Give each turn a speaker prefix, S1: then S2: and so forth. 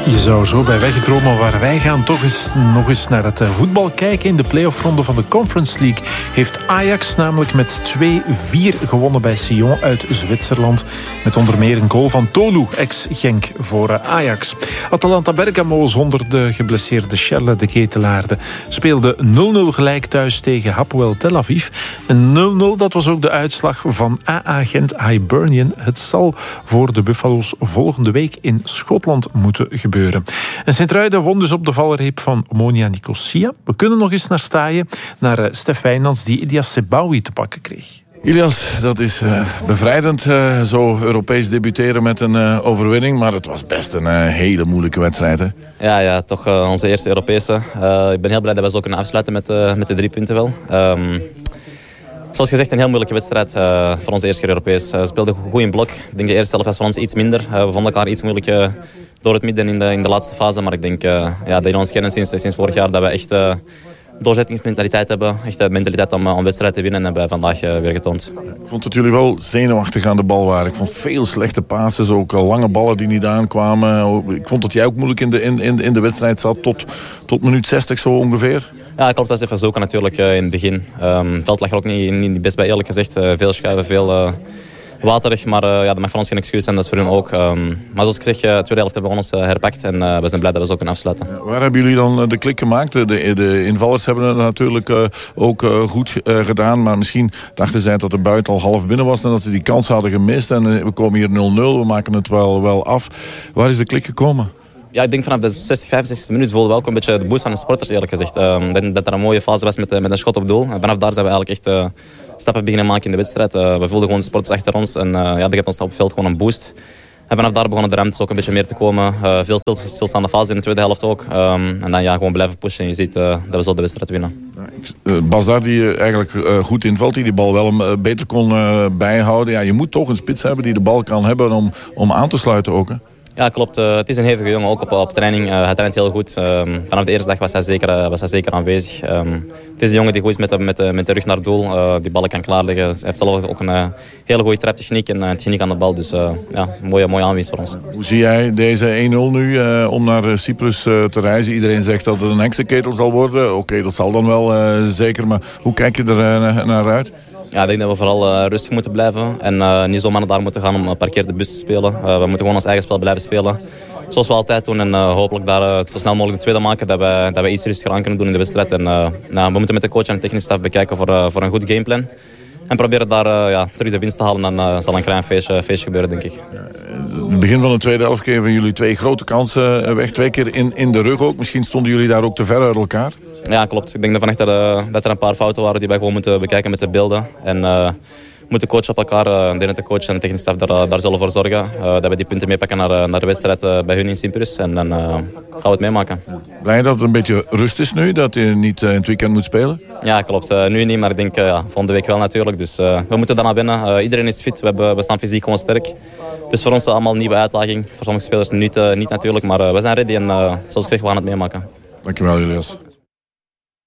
S1: Je zou zo bij weggedromen, maar wij gaan toch nog eens naar het voetbal kijken. In de play-offronde van de Conference League heeft Ajax namelijk met 2-4 gewonnen bij Sion uit Zwitserland. Met onder meer een goal van Tolu, ex-Genk, voor Ajax. Atalanta Bergamo zonder de geblesseerde Charles de Ketelaarde speelde 0-0 gelijk thuis tegen Hapoel Tel Aviv. En 0-0, dat was ook de uitslag van AA Gent Hibernian. Het zal voor de Buffalo's volgende week in Schotland moeten gebeuren. En Sint-Truiden won dus op de valreep van Omonia Nicosia. We kunnen nog eens naar Staaien, naar Stef Wijnands, die Ilyas Seboui te pakken kreeg.
S2: Ilyas, dat is bevrijdend, zo Europees debuteren met een overwinning. Maar het was best een hele moeilijke wedstrijd, hè?
S3: Ja, toch onze eerste Europese. Ik ben heel blij dat we zo kunnen afsluiten met de 3 punten wel. Zoals gezegd, een heel moeilijke wedstrijd voor onze eerste keer Europees. We speelden goed in blok. Ik denk de eerste helft was voor ons iets minder. We vonden elkaar iets moeilijk door het midden in de laatste fase. Maar ik denk dat jullie ons kennen sinds vorig jaar dat we echt doorzettingsmentaliteit hebben. Echt de mentaliteit om wedstrijd te winnen en hebben we vandaag weer getoond.
S2: Ik vond dat jullie wel zenuwachtig aan de bal waren. Ik vond veel slechte passes, ook lange ballen die niet aankwamen. Ik vond dat jij ook moeilijk in de wedstrijd zat tot minuut 60 zo ongeveer.
S3: Ja, klopt. Dat is even zoeken natuurlijk in het begin. Het veld lag er ook niet best bij, eerlijk gezegd. Veel schuiven, veel waterig. Maar dat mag voor ons geen excuus zijn, dat is voor hun ook. Maar zoals ik zeg, de tweede helft hebben we ons herpakt. En we zijn blij dat we zo kunnen afsluiten.
S2: Ja, waar hebben jullie dan de klik gemaakt? De invallers hebben het natuurlijk ook goed gedaan. Maar misschien dachten zij dat de buiten al half binnen was en dat ze die kans hadden gemist. En we komen hier 0-0, we maken het wel af. Waar is de klik gekomen?
S3: Ja, ik denk vanaf de 65e minuut voelden we ook een beetje de boost van de sporters, eerlijk gezegd. Dat er een mooie fase was met een schot op doel. En vanaf daar zijn we eigenlijk echt stappen beginnen maken in de wedstrijd. We voelden gewoon de sporters achter ons en dat geeft ons op het veld gewoon een boost. En vanaf daar begonnen de ruimtes ook een beetje meer te komen. Veel stilstaande fase in de tweede helft ook. En dan gewoon blijven pushen en je ziet dat we zo de wedstrijd winnen.
S2: Bas daar die eigenlijk goed invalt, die bal wel beter kon bijhouden. Ja, je moet toch een spits hebben die de bal kan hebben om aan te sluiten ook, hè?
S3: Ja, klopt. Het is een hevige jongen, ook op training. Hij traint heel goed. Vanaf de eerste dag was hij zeker aanwezig. Het is een jongen die goed is met de rug naar het doel. Die ballen kan klaarleggen. Hij heeft zelf ook een hele goede traptechniek en techniek aan de bal. Dus een mooie aanwinst voor ons.
S2: Hoe zie jij deze 1-0 nu om naar Cyprus te reizen? Iedereen zegt dat het een heksenketel zal worden. Oké, dat zal dan wel zeker. Maar hoe kijk je er naar uit?
S3: Ja, ik denk dat we vooral rustig moeten blijven en niet zomaar naar daar moeten gaan om parkeer de bus te spelen. We moeten gewoon ons eigen spel blijven spelen. Zoals we altijd doen en hopelijk daar zo snel mogelijk de tweede maken. Dat we iets rustiger aan kunnen doen in de wedstrijd. En, we moeten met de coach en de technische staf bekijken voor een goed gameplan. En proberen daar terug de winst te halen. Dan zal een klein feestje gebeuren, denk ik.
S2: In het begin van de tweede helft geven jullie 2 grote kansen weg. 2 keer in de rug ook. Misschien stonden jullie daar ook te ver uit elkaar.
S3: Ja, klopt. Ik denk dat er een paar fouten waren die wij gewoon moeten bekijken met de beelden. En moeten coachen op elkaar. Ik denk dat de coach en de technische staf daar zullen voor zorgen. Dat we die punten meepakken naar de wedstrijd bij hun in Cyprus. En dan gaan we het meemaken.
S2: Blij dat het een beetje rust is nu? Dat je niet in het weekend moet spelen?
S3: Ja, klopt. Nu niet, maar ik denk volgende week wel natuurlijk. Dus we moeten daarna winnen. Iedereen is fit. We staan fysiek gewoon sterk. Dus voor ons allemaal een nieuwe uitdaging. Voor sommige spelers niet natuurlijk. Maar we zijn ready en zoals ik zeg, we gaan het meemaken.
S2: Dankjewel, Ilyas.